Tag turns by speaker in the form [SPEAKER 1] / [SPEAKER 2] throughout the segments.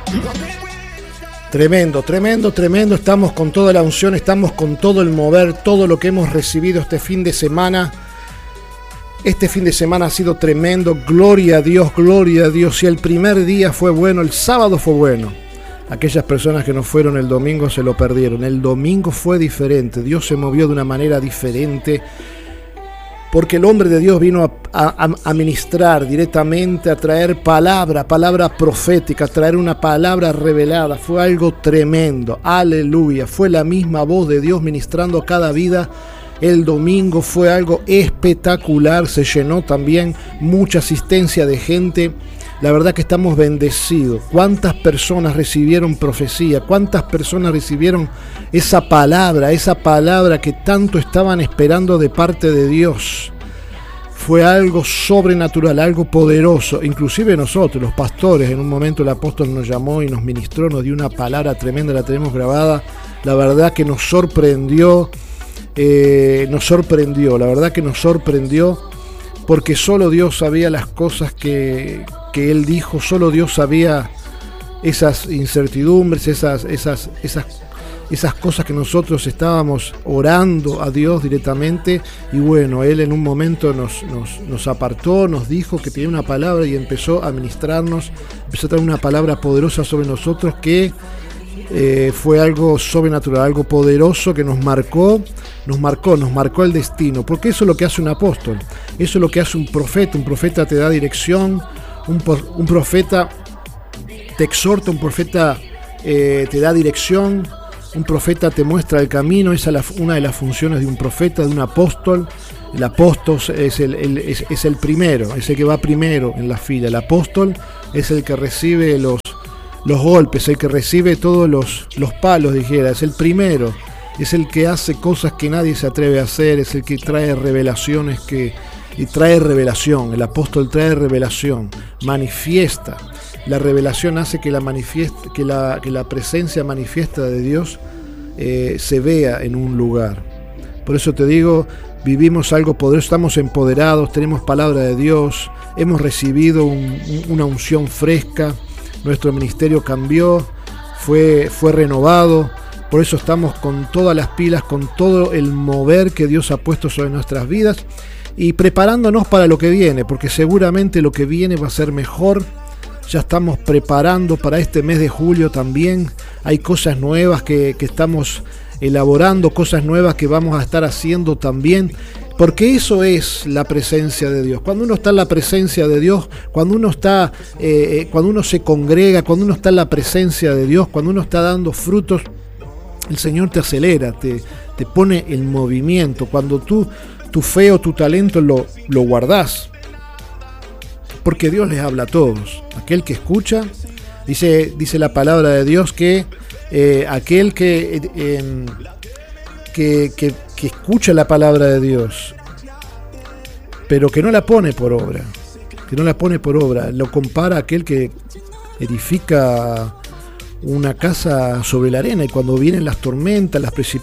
[SPEAKER 1] Tremendo, tremendo, tremendo. Estamos con toda la unción, estamos con todo el mover, todo lo que hemos recibido este fin de semana. Este fin de semana ha sido tremendo. Gloria a Dios, gloria a Dios. Si el primer día fue bueno, el sábado fue bueno. Aquellas personas que no fueron el domingo se lo perdieron. El domingo fue diferente. Dios se movió de una manera diferente. Porque el hombre de Dios vino a ministrar directamente, a traer palabra profética, a traer una palabra revelada. Fue algo tremendo, aleluya. Fue la misma voz de Dios ministrando a cada vida. El domingo fue algo espectacular, se llenó también, mucha asistencia de gente. La verdad que estamos bendecidos. ¿Cuántas personas recibieron profecía? ¿Cuántas personas recibieron esa palabra que tanto estaban esperando de parte de Dios? Fue algo sobrenatural, algo poderoso. Inclusive nosotros, los pastores, en un momento el apóstol nos llamó y nos ministró, nos dio una palabra tremenda, la tenemos grabada. La verdad que nos sorprendió, la verdad que nos sorprendió, porque solo Dios sabía las cosas que Él dijo, solo Dios sabía esas incertidumbres, esas cosas que nosotros estábamos orando a Dios directamente. Y bueno, Él en un momento nos apartó, nos dijo que tenía una palabra y empezó a ministrarnos, empezó a traer una palabra poderosa sobre nosotros que fue algo sobrenatural, algo poderoso que nos marcó el destino, porque eso es lo que hace un apóstol, eso es lo que hace un profeta te da dirección, un profeta te exhorta, un profeta te da dirección, un profeta te muestra el camino. Esa es una de las funciones de un profeta, de un apóstol. El apóstol es el primero, es el que va primero en la fila. El apóstol es el que recibe los golpes, el que recibe todos los palos, dijera, es el primero, es el que hace cosas que nadie se atreve a hacer, es el que trae revelaciones y trae revelación. El apóstol trae revelación, manifiesta. La revelación hace que la presencia manifiesta de Dios se vea en un lugar. Por eso te digo, vivimos algo poderoso, estamos empoderados, tenemos palabra de Dios, hemos recibido una unción fresca. Nuestro ministerio cambió, fue renovado, por eso estamos con todas las pilas, con todo el mover que Dios ha puesto sobre nuestras vidas y preparándonos para lo que viene, porque seguramente lo que viene va a ser mejor. Ya estamos preparando para este mes de julio también, hay cosas nuevas que estamos elaborando, cosas nuevas que vamos a estar haciendo también. Porque eso es la presencia de Dios. Cuando uno está en la presencia de Dios, cuando uno se congrega, cuando uno está en la presencia de Dios, cuando uno está dando frutos, el Señor te acelera, te pone en movimiento. Cuando tu fe o tu talento lo guardás. Porque Dios les habla a todos. Aquel que escucha, dice la palabra de Dios que aquel que escucha la palabra de Dios, pero que no la pone por obra, lo compara a aquel que edifica una casa sobre la arena y cuando vienen las tormentas,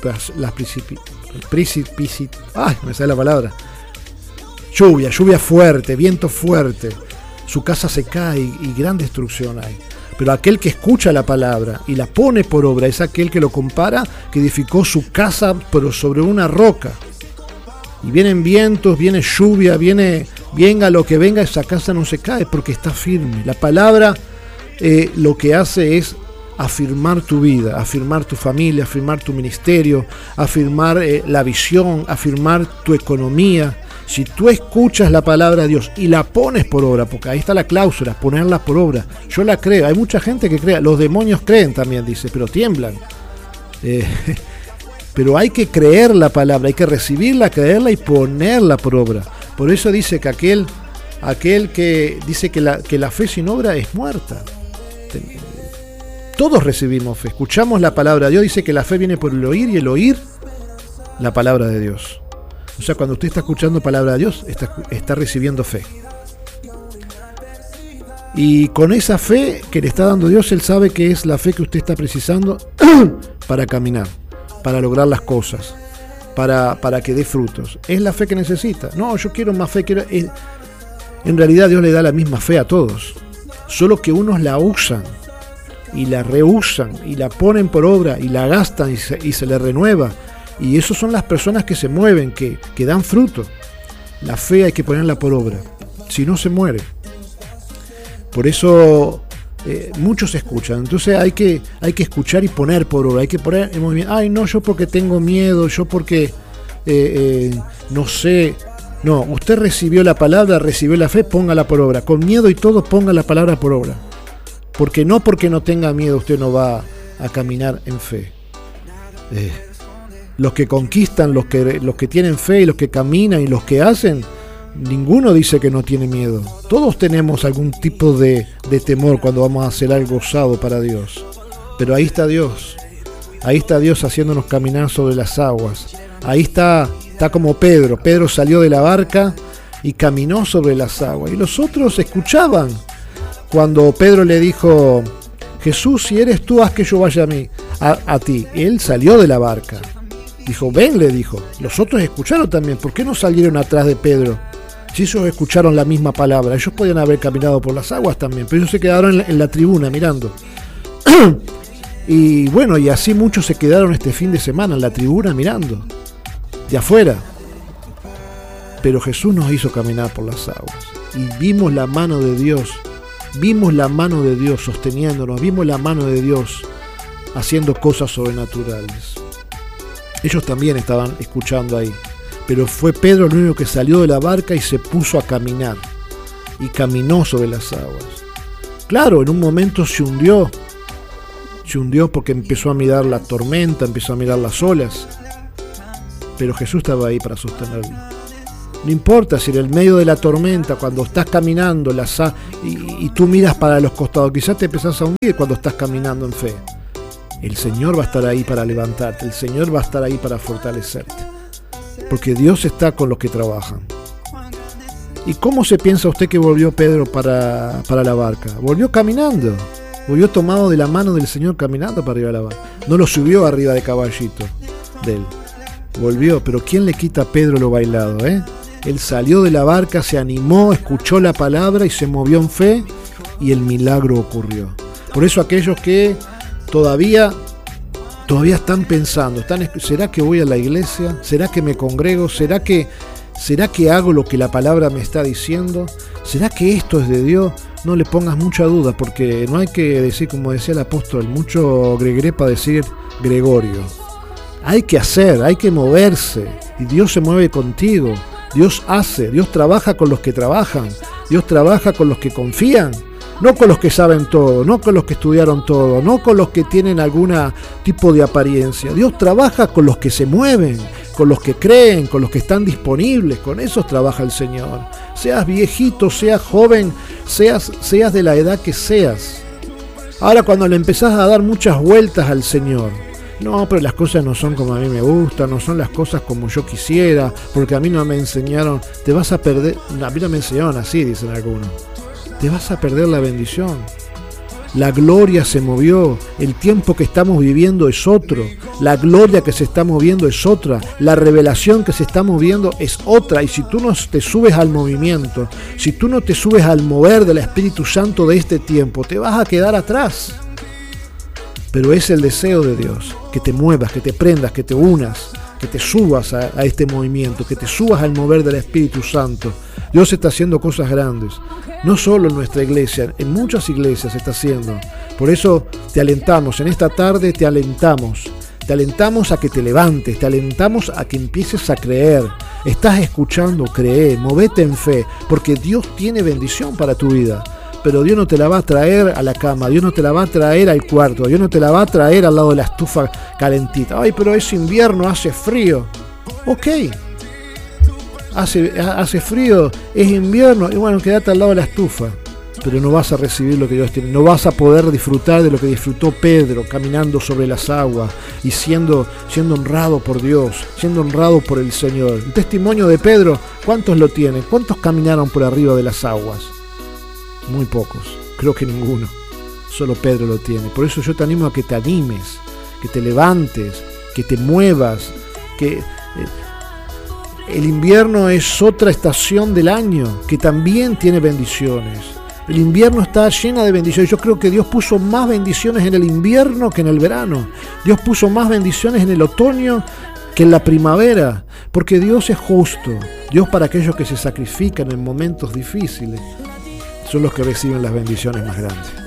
[SPEAKER 1] me sale la palabra, lluvia fuerte, viento fuerte, su casa se cae y gran destrucción hay. Pero aquel que escucha la palabra y la pone por obra es aquel que lo compara, que edificó su casa pero sobre una roca. Y vienen vientos, viene lluvia, venga lo que venga, esa casa no se cae porque está firme. La palabra lo que hace es afirmar tu vida, afirmar tu familia, afirmar tu ministerio, afirmar la visión, afirmar tu economía. Si tú escuchas la palabra de Dios y la pones por obra, porque ahí está la cláusula, ponerla por obra. Yo la creo, hay mucha gente que cree, los demonios creen también, dice, pero tiemblan. Pero hay que creer la palabra, hay que recibirla, creerla y ponerla por obra. Por eso dice que aquel que dice que la fe sin obra es muerta. Todos recibimos fe, escuchamos la palabra de Dios, dice que la fe viene por el oír y el oír la palabra de Dios. O sea, cuando usted está escuchando palabra de Dios, está recibiendo fe. Y con esa fe que le está dando Dios, Él sabe que es la fe que usted está precisando para caminar, para lograr las cosas, para que dé frutos. Es la fe que necesita. No, yo quiero más fe. En realidad Dios le da la misma fe a todos. Solo que unos la usan y la reusan y la ponen por obra y la gastan y se le renueva. Y esos son las personas que se mueven, que dan fruto. La fe hay que ponerla por obra, si no se muere. Por eso muchos escuchan. Entonces hay que escuchar y poner por obra, hay que poner en movimiento. Ay, no, yo porque tengo miedo, yo porque no sé. No, usted recibió la palabra, recibió la fe, póngala por obra. Con miedo y todo, ponga la palabra por obra. Porque no tenga miedo usted no va a caminar en fe. Los que conquistan, los que tienen fe y los que caminan y los que hacen, ninguno dice que no tiene miedo. Todos tenemos algún tipo de temor cuando vamos a hacer algo osado para Dios. Pero ahí está Dios. Ahí está Dios haciéndonos caminar sobre las aguas. Ahí está como Pedro. Pedro salió de la barca y caminó sobre las aguas. Y los otros escuchaban. Cuando Pedro le dijo, Jesús, si eres tú, haz que yo vaya a ti. Él salió de la barca. Dijo, ven, le dijo. Los otros escucharon también. ¿Por qué no salieron atrás de Pedro? Si ellos escucharon la misma palabra, ellos podían haber caminado por las aguas también, pero ellos se quedaron en la tribuna mirando. Y bueno, y así muchos se quedaron este fin de semana en la tribuna mirando, de afuera. Pero Jesús nos hizo caminar por las aguas. Y vimos la mano de Dios. Vimos la mano de Dios sosteniéndonos. Vimos la mano de Dios haciendo cosas sobrenaturales. Ellos también estaban escuchando ahí. Pero fue Pedro el único que salió de la barca y se puso a caminar. Y caminó sobre las aguas. Claro, en un momento se hundió. Se hundió porque empezó a mirar la tormenta, empezó a mirar las olas. Pero Jesús estaba ahí para sostenerlo. No importa si en el medio de la tormenta, cuando estás caminando y tú miras para los costados, quizás te empezás a hundir cuando estás caminando en fe. El Señor va a estar ahí para levantarte, el Señor va a estar ahí para fortalecerte. Porque Dios está con los que trabajan. ¿Y cómo se piensa usted que volvió Pedro para la barca? Volvió caminando, volvió tomado de la mano del Señor caminando para arriba de la barca. No lo subió arriba de caballito de él. Volvió, pero ¿quién le quita a Pedro lo bailado? Él salió de la barca, se animó, escuchó la palabra y se movió en fe y el milagro ocurrió. Por eso aquellos que todavía están pensando, ¿será que voy a la iglesia? ¿Será que me congrego? ¿Será que hago lo que la palabra me está diciendo? ¿Será que esto es de Dios? No le pongas mucha duda, porque no hay que decir, como decía el apóstol, mucho gregoré para decir Gregorio. Hay que hacer, hay que moverse, y Dios se mueve contigo. Dios hace, Dios trabaja con los que trabajan, Dios trabaja con los que confían. No con los que saben todo, no con los que estudiaron todo, no con los que tienen algún tipo de apariencia. Dios trabaja con los que se mueven, con los que creen, con los que están disponibles. Con esos trabaja el Señor. Seas viejito, seas joven, seas de la edad que seas. Ahora cuando le empezás a dar muchas vueltas al Señor, no, pero las cosas no son como a mí me gustan, no son las cosas como yo quisiera, porque a mí no me enseñaron, te vas a perder. A mí no me enseñaron así, dicen algunos. Te vas a perder la bendición. La gloria se movió. El tiempo que estamos viviendo es otro. La gloria que se está moviendo es otra. La revelación que se está moviendo es otra. Y si tú no te subes al movimiento, si tú no te subes al mover del Espíritu Santo de este tiempo, te vas a quedar atrás. Pero es el deseo de Dios, que te muevas, que te prendas, que te unas, que te subas a este movimiento, que te subas al mover del Espíritu Santo. Dios está haciendo cosas grandes, no solo en nuestra iglesia, en muchas iglesias se está haciendo. Por eso te alentamos, en esta tarde te alentamos a que te levantes, te alentamos a que empieces a creer. Estás escuchando, cree, movete en fe, porque Dios tiene bendición para tu vida. Pero Dios no te la va a traer a la cama, Dios no te la va a traer al cuarto, Dios no te la va a traer al lado de la estufa calentita. Ay, pero es invierno, hace frío. Ok, hace frío, es invierno, y bueno, quédate al lado de la estufa. Pero no vas a recibir lo que Dios tiene, no vas a poder disfrutar de lo que disfrutó Pedro, caminando sobre las aguas y siendo honrado por Dios, siendo honrado por el Señor. El testimonio de Pedro, ¿cuántos lo tienen? ¿Cuántos caminaron por arriba de las aguas? Muy pocos, creo que ninguno. Solo Pedro lo tiene. Por eso yo te animo a que te animes, que te levantes, que te muevas, que el invierno es otra estación del año que también tiene bendiciones. El invierno está llena de bendiciones. Yo creo que Dios puso más bendiciones en el invierno que en el verano. Dios puso más bendiciones en el otoño que en la primavera, porque Dios es justo. Dios, para aquellos que se sacrifican en momentos difíciles, son los que reciben las bendiciones más grandes.